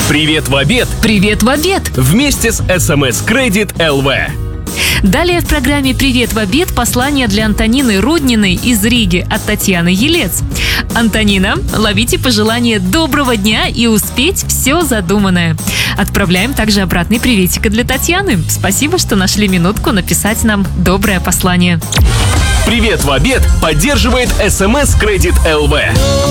Привет в обед Привет в обед! вместе с СМС Кредит ЛВ. Далее в программе «Привет в обед» послание для Антонины Рудниной из Риги от Татьяны Елец. Антонина, ловите пожелания доброго дня и успеть все задуманное. Отправляем также обратный приветик и для Татьяны. Спасибо, что нашли минутку написать нам доброе послание. Привет в обед поддерживает СМС Кредит ЛВ.